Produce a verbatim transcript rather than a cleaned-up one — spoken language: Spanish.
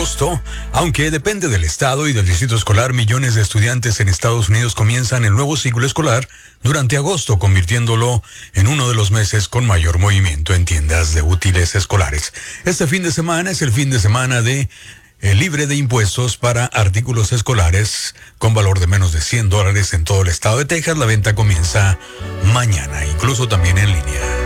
agosto. Aunque depende del estado y del distrito escolar, millones de estudiantes en Estados Unidos comienzan el nuevo ciclo escolar durante agosto, convirtiéndolo en uno de los meses con mayor movimiento en tiendas de útiles escolares. Este fin de semana es el fin de semana de eh, libre de impuestos para artículos escolares con valor de menos de cien dólares en todo el estado de Texas. La venta comienza mañana, incluso también en línea.